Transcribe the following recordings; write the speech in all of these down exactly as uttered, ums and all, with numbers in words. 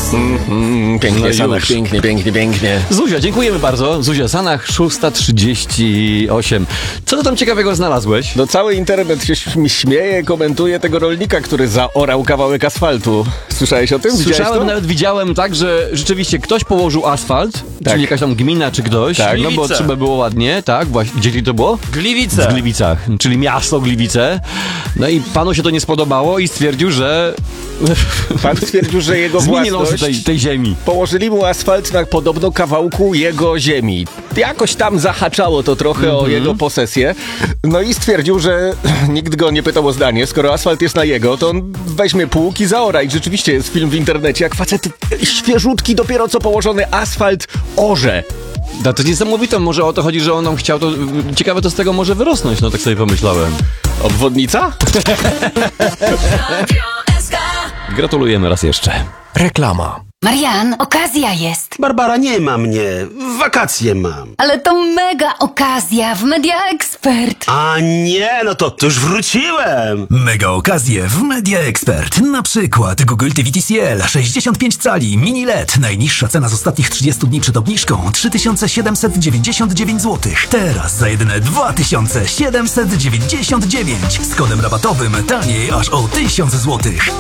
Mm, pięknie, No Sanach, już. pięknie, pięknie, pięknie. Zuzia, dziękujemy bardzo. Zuzia Sanach, szósta trzydzieści osiem. Co ty tam ciekawego znalazłeś? No cały internet się śm- śmieje, komentuje tego rolnika, który zaorał kawałek asfaltu. Słyszałeś o tym? Widziałeś Słyszałem, to? nawet widziałem tak, że rzeczywiście ktoś położył asfalt, Tak. czyli jakaś tam gmina czy ktoś, Tak. no bo Gliwice. trzeba było ładnie, tak, właśnie. Gdzie to było? Gliwice. W Gliwicach, czyli miasto Gliwice. No i panu się to nie spodobało i stwierdził, że Pan stwierdził, że jego zmieni losy własność... tej, tej ziemi. Położyli mu asfalt na podobno kawałku jego ziemi. Jakoś tam zahaczało to trochę mm-hmm. o jego posesję. No i stwierdził, że nikt go nie pytał o zdanie. Skoro asfalt jest na jego, to on weźmie pług i zaora. I rzeczywiście jest film w internecie, jak facet świeżutki, dopiero co położony asfalt orze. No to niesamowite, może o to chodzi, że on nam chciał to... Ciekawe, to z tego może wyrosnąć, no tak sobie pomyślałem. Obwodnica? Gratulujemy raz jeszcze. Reklama. Marian, okazja jest. Barbara, nie ma mnie. Wakacje mam. Ale to mega okazja w Media Expert. A nie, no to, to już wróciłem. Mega okazje w Media Expert. Na przykład Google T V T C L sześćdziesiąt pięć cali mini L E D. Najniższa cena z ostatnich trzydziestu dni przed obniżką trzy tysiące siedemset dziewięćdziesiąt dziewięć złotych. Teraz za jedyne dwa tysiące siedemset dziewięćdziesiąt dziewięć. Z kodem rabatowym taniej aż o tysiąc złotych.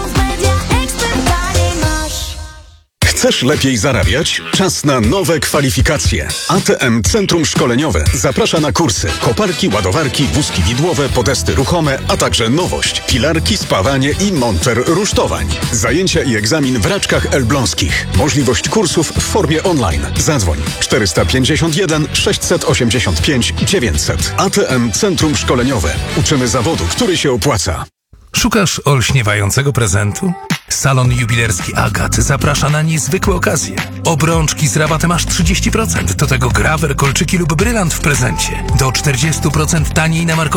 Chcesz lepiej zarabiać? Czas na nowe kwalifikacje. A T M Centrum Szkoleniowe zaprasza na kursy koparki, ładowarki, wózki widłowe, podesty ruchome, a także nowość. Pilarki, spawanie i monter rusztowań. Zajęcia i egzamin w Raczkach Elbląskich. Możliwość kursów w formie online. Zadzwoń czterysta pięćdziesiąt jeden sześćset osiemdziesiąt pięć dziewięćset. A T M Centrum Szkoleniowe. Uczymy zawodu, który się opłaca. Szukasz olśniewającego prezentu? Salon jubilerski Agat zaprasza na niezwykłe okazje. Obrączki z rabatem aż trzydzieści procent. Do tego grawer, kolczyki lub brylant w prezencie. Do czterdzieści procent taniej na markowe